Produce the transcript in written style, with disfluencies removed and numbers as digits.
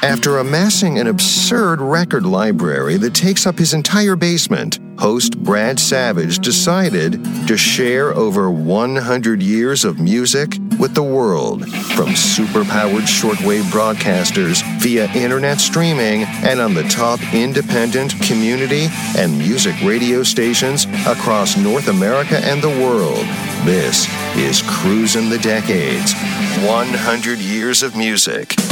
After amassing an absurd record library that takes up his entire basement, host Brad Savage decided to share over 100 years of music with the world, from superpowered shortwave broadcasters via internet streaming and on the top independent, community, and music radio stations across North America and the world. This is Cruisin' the Decades, 100 years of music.